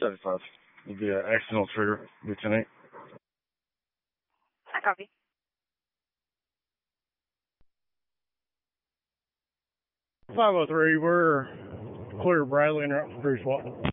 75. It'll be an accidental trigger, Lieutenant. I copy. 503, we're clear Bradley and route for Bruce Walton.